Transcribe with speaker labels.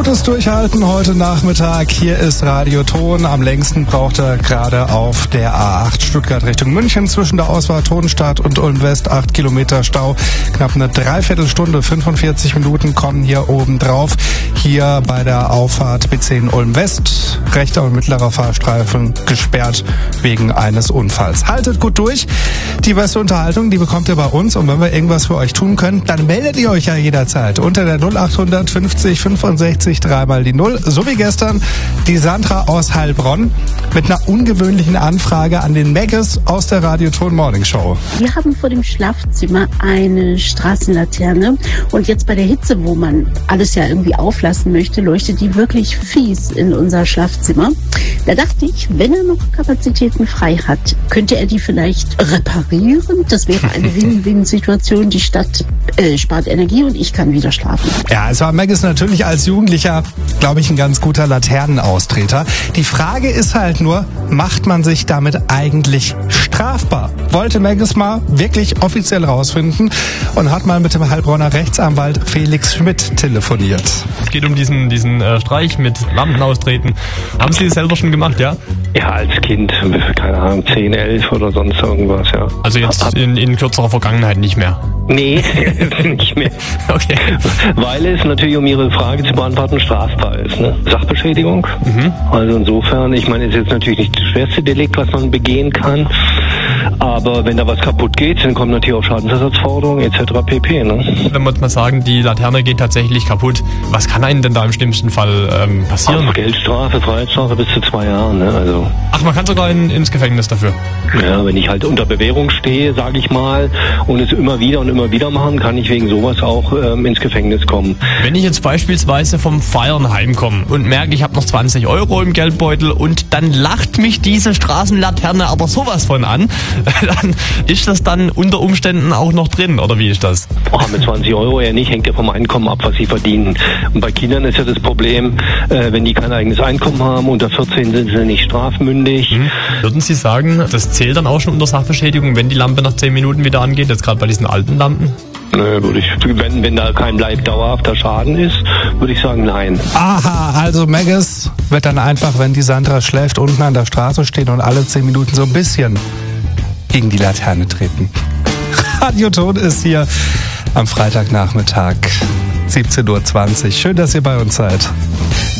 Speaker 1: Gutes Durchhalten heute Nachmittag. Hier ist Radio Ton. Am längsten braucht er gerade auf der A8 Stuttgart Richtung München zwischen der Ausfahrt Hohenstadt und Ulm West 8 Kilometer Stau. Knapp eine Dreiviertelstunde, 45 Minuten kommen hier oben drauf. Hier bei der Auffahrt B10 Ulm West. Rechter und mittlerer Fahrstreifen gesperrt wegen eines Unfalls. Haltet gut durch. Die beste Unterhaltung, die bekommt ihr bei uns. Und wenn wir irgendwas für euch tun können, dann meldet ihr euch ja jederzeit unter der 0800 50 65 3 die 0. So wie gestern die Sandra aus Heilbronn mit einer ungewöhnlichen Anfrage an den Megas aus der Radio Ton Morning Show.
Speaker 2: Wir haben vor dem Schlafzimmer eine Straßenlaterne und jetzt bei der Hitze, wo man alles ja irgendwie auflassen möchte, leuchtet die wirklich fies in unser Schlafzimmer. Da dachte ich, wenn er noch Kapazitäten frei hat, könnte er die vielleicht reparieren. Das wäre eine Win-Win-Situation. Die Stadt spart Energie und ich kann wieder schlafen.
Speaker 1: Ja, es war Megas natürlich als Jugendlicher, glaube ich, ein ganz guter Laternenaustreter. Die Frage ist halt nur, macht man sich damit eigentlich strafbar? Wollte Megas mal wirklich offiziell rausfinden und hat mal mit dem Heilbronner Rechtsanwalt Felix Schmidt telefoniert.
Speaker 3: Es geht um diesen Streich mit Lampen austreten. Haben Sie das selber schon gemacht, ja?
Speaker 4: Ja, als Kind, keine Ahnung, 10, 11 oder sonst irgendwas, ja.
Speaker 3: Also jetzt in kürzerer Vergangenheit nicht mehr?
Speaker 4: Nee, nicht mehr.
Speaker 3: Okay.
Speaker 4: Weil es natürlich, um Ihre Frage zu beantworten, strafbar ist, ne? Sachbeschädigung. Also insofern, ich meine, es ist jetzt natürlich nicht das schwerste Delikt, was man begehen kann. Aber wenn da was kaputt geht, dann kommt natürlich auch Schadensersatzforderungen etc. pp. Ne?
Speaker 3: Wenn wir jetzt mal sagen, die Laterne geht tatsächlich kaputt, was kann einem denn da im schlimmsten Fall passieren?
Speaker 4: Auch Geldstrafe, Freiheitsstrafe bis zu 2 Jahren. Ne? Also.
Speaker 3: Ach, man kann sogar ins Gefängnis dafür?
Speaker 4: Ja, wenn ich halt unter Bewährung stehe, sage ich mal, und es immer wieder machen, kann ich wegen sowas auch ins Gefängnis kommen.
Speaker 3: Wenn ich jetzt beispielsweise vom Feiern heimkomme und merke, ich habe noch 20 € im Geldbeutel und dann lacht mich diese Straßenlaterne aber sowas von an, dann ist das dann unter Umständen auch noch drin, oder wie ist das?
Speaker 4: Mit 20 € eher nicht, hängt ja vom Einkommen ab, was sie verdienen. Und bei Kindern ist ja das Problem, wenn die kein eigenes Einkommen haben, unter 14 sind sie nicht strafmündig.
Speaker 3: Würden Sie sagen, das zählt dann auch schon unter Sachbeschädigung, wenn die Lampe nach 10 Minuten wieder angeht, jetzt gerade bei diesen alten Lampen?
Speaker 4: Würde ich, wenn da kein dauerhafter Schaden ist, würde ich sagen, nein.
Speaker 1: Aha, also Megas wird dann einfach, wenn die Sandra schläft, unten an der Straße stehen und alle 10 Minuten so ein bisschen gegen die Laterne treten. Radio Ton ist hier am Freitagnachmittag, 17:20 Uhr. Schön, dass ihr bei uns seid.